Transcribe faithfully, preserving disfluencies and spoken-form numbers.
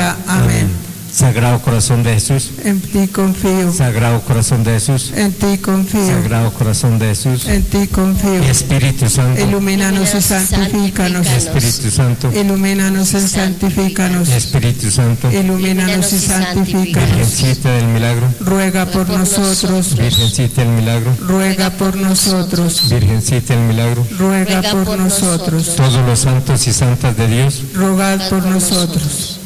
sea. Amén. Sagrado Corazón de Jesús, En ti confío. Sagrado Corazón de Jesús, En ti confío. Sagrado Corazón de Jesús, En ti confío. Espíritu Santo, Ilumínanos y santifícanos. Espíritu Santo, Ilumínanos y santifícanos. Espíritu Santo, Ilumínanos y santifícanos. Virgencita del Milagro, Ruega por nosotros. Virgencita del Milagro, Ruega por nosotros. Virgencita del Milagro, Ruega por nosotros. todos los santos y santas de Dios, Rogad por nosotros.